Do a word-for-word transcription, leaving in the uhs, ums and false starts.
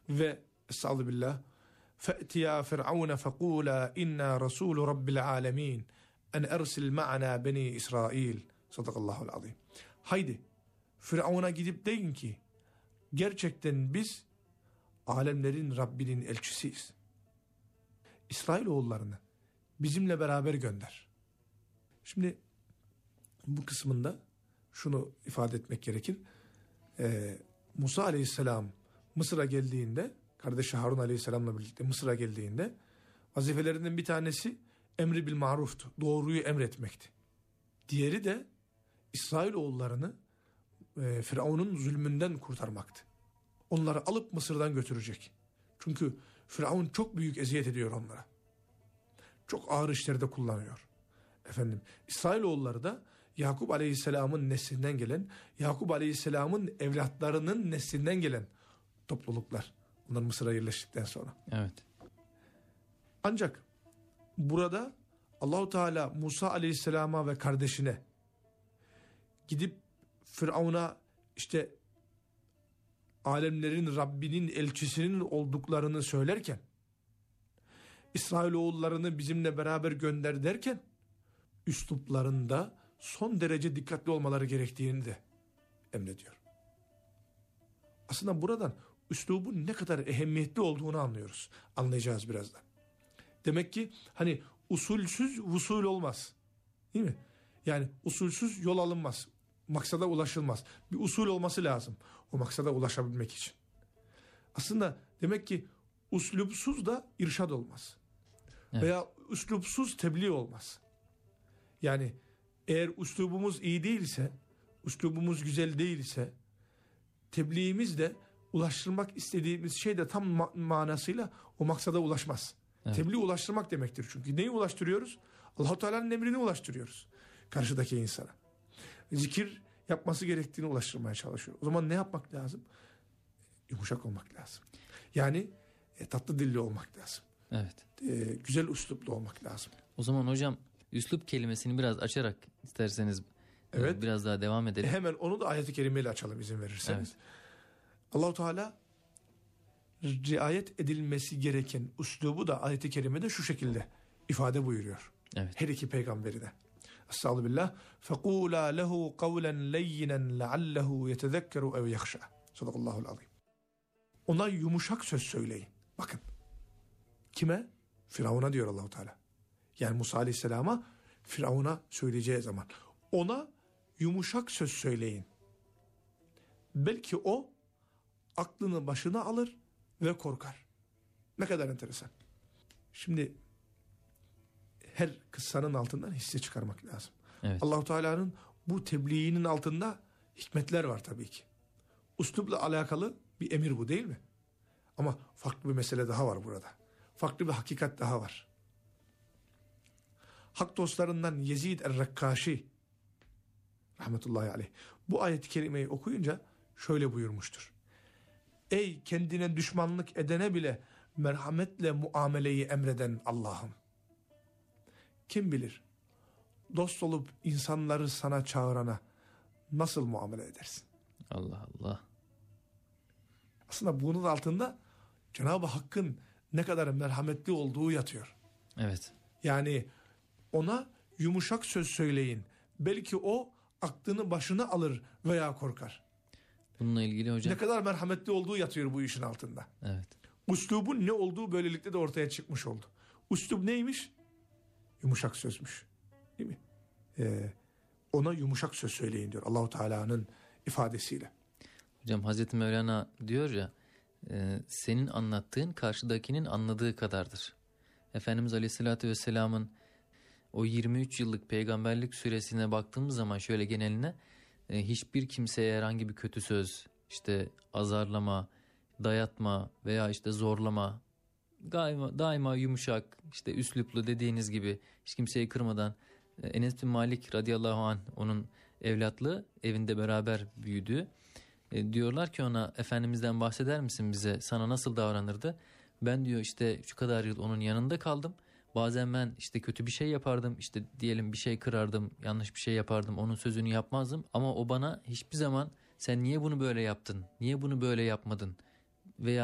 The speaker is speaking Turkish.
ve estağfirullah فَأْتِيَا فِرْعَوْنَ فَقُولَا اِنَّا رَسُولُ رَبِّ الْعَالَمِينَ اَنْ اَرْسِلْ مَعَنَا بَنِي İsrail. Sadakallahu azim. Haydi Firavun'a gidip deyin ki gerçekten biz alemlerin Rabbinin elçisiyiz. İsrailoğullarını bizimle beraber gönder. Şimdi bu kısmında şunu ifade etmek gerekir. Ee, Musa aleyhisselam Mısır'a geldiğinde, kardeşi Harun aleyhisselamla birlikte Mısır'a geldiğinde vazifelerinden bir tanesi emri bil maruftu. Doğruyu emretmekti. Diğeri de İsrailoğullarını e, Firavun'un zulmünden kurtarmaktı. Onları alıp Mısır'dan götürecek. Çünkü Firavun çok büyük eziyet ediyor onlara. Çok ağır işlerde kullanıyor. Efendim, İsrailoğulları da Yakup Aleyhisselam'ın neslinden gelen, Yakup Aleyhisselam'ın evlatlarının neslinden gelen topluluklar. Onlar Mısır'a yerleştikten sonra. Evet. Ancak burada Allahu Teala Musa Aleyhisselam'a ve kardeşine gidip Firavun'a işte alemlerin Rabbinin elçisinin olduklarını söylerken, İsrailoğullarını bizimle beraber gönder derken, üsluplarında son derece dikkatli olmaları gerektiğini de emrediyor. Aslında buradan üslubun ne kadar ehemmiyetli olduğunu anlıyoruz. Anlayacağız birazdan. Demek ki hani usulsüz vusul olmaz. Değil mi? Yani usulsüz yol alınmaz. Maksada ulaşılmaz. Bir usul olması lazım o maksada ulaşabilmek için. Aslında demek ki uslupsuz da irşad olmaz. Evet. Veya uslupsuz tebliğ olmaz. Yani eğer uslubumuz iyi değilse, uslubumuz güzel değilse, tebliğimiz de ulaştırmak istediğimiz şey de tam ma- manasıyla o maksada ulaşmaz. Evet. Tebliğ ulaştırmak demektir çünkü. Neyi ulaştırıyoruz? Allah-u Teala'nın emrini ulaştırıyoruz karşıdaki insana. Zikir yapması gerektiğini ulaştırmaya çalışıyor. O zaman ne yapmak lazım? Yumuşak olmak lazım. Yani e, tatlı dilli olmak lazım. Evet. E, güzel üsluplu olmak lazım. O zaman hocam üslup kelimesini biraz açarak isterseniz evet. e, biraz daha devam edelim. E, hemen onu da ayet-i kerimeyle açalım izin verirseniz. Evet. Allah-u Teala riayet edilmesi gereken üslubu da ayet-i kerimede şu şekilde ifade buyuruyor. Evet. Her iki peygamberi de. Estağfirullah. فَقُولَا لَهُ قَوْلًا لَيِّنًا لَعَلَّهُ يَتَذَكَّرُ اَوْ يَخْشَى. Sadakallahul azim. Ona yumuşak söz söyleyin. Bakın. Kime? Firavun'a diyor Allah-u Teala. Yani Musa Aleyhisselam'a Firavun'a söyleyeceği zaman. Ona yumuşak söz söyleyin. Belki o aklını başına alır ve korkar. Ne kadar enteresan. Şimdi her kıssanın altından hisse çıkarmak lazım. Evet. Allah-u Teala'nın bu tebliğinin altında hikmetler var tabii ki. Üslupla alakalı bir emir bu değil mi? Ama farklı bir mesele daha var burada. Farklı bir hakikat daha var. Hak dostlarından Yezid er-Rekkaşi rahmetullahi aleyh bu ayet-i kerimeyi okuyunca şöyle buyurmuştur. Ey kendine düşmanlık edene bile merhametle muameleyi emreden Allah'ım. Kim bilir dost olup insanları sana çağırana nasıl muamele edersin? Allah Allah. Aslında bunun altında Cenab-ı Hakk'ın ne kadar merhametli olduğu yatıyor. Evet. Yani ona yumuşak söz söyleyin. Belki o aklını başına alır veya korkar. Bununla ilgili hocam. Ne kadar merhametli olduğu yatıyor bu işin altında. Evet. Üslubun ne olduğu böylelikle de ortaya çıkmış oldu. Üslub neymiş? Yumuşak sözmüş. Değil mi? Ee, ona yumuşak söz söyleyin diyor Allah-u Teala'nın ifadesiyle. Hocam Hazreti Mevlana diyor ya e, senin anlattığın karşıdakinin anladığı kadardır. Efendimiz Aleyhisselatü Vesselam'ın o yirmi üç yıllık peygamberlik süresine baktığımız zaman şöyle geneline e, hiçbir kimseye herhangi bir kötü söz, işte azarlama, dayatma veya işte zorlama, daima, daima yumuşak, işte üsluplu dediğiniz gibi hiç kimseyi kırmadan. Enes bin Malik radıyallahu anh onun evlatlığı evinde beraber büyüdü. E, diyorlar ki ona Efendimiz'den bahseder misin bize, sana nasıl davranırdı? Ben diyor işte şu kadar yıl onun yanında kaldım. Bazen ben işte kötü bir şey yapardım, işte diyelim bir şey kırardım, yanlış bir şey yapardım, onun sözünü yapmazdım. Ama o bana hiçbir zaman sen niye bunu böyle yaptın, niye bunu böyle yapmadın veya